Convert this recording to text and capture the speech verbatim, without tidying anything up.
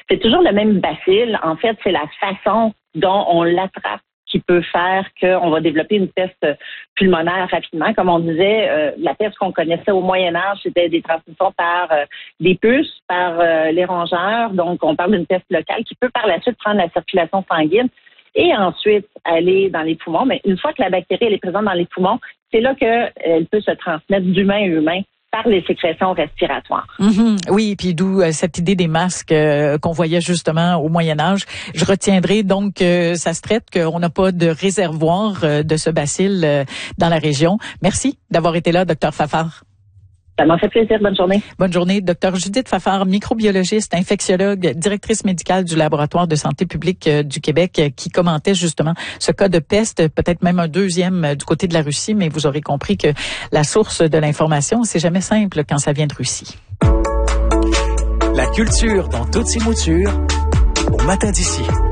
C'est toujours le même bacille. En fait, c'est la façon dont on l'attrape qui peut faire qu'on va développer une peste pulmonaire rapidement. Comme on disait, euh, la peste qu'on connaissait au Moyen Âge, c'était des transmissions par euh, des puces, par euh, les rongeurs. Donc, on parle d'une peste locale qui peut par la suite prendre la circulation sanguine et ensuite aller dans les poumons. Mais une fois que la bactérie elle est présente dans les poumons, c'est là qu'elle peut se transmettre d'humain à humain par les sécrétions respiratoires. Mm-hmm. Oui, puis d'où euh, cette idée des masques euh, qu'on voyait justement au Moyen Âge. Je retiendrai donc que euh, ça se traite, qu'on n'a pas de réservoir euh, de ce bacille euh, dans la région. Merci d'avoir été là, docteur Fafard. Ça m'a fait plaisir. Bonne journée. Bonne journée. Docteur Judith Fafard, microbiologiste, infectiologue, directrice médicale du Laboratoire de santé publique du Québec, qui commentait justement ce cas de peste, peut-être même un deuxième du côté de la Russie, mais vous aurez compris que la source de l'information, c'est jamais simple quand ça vient de Russie. La culture dans toutes ses moutures, au matin d'ici.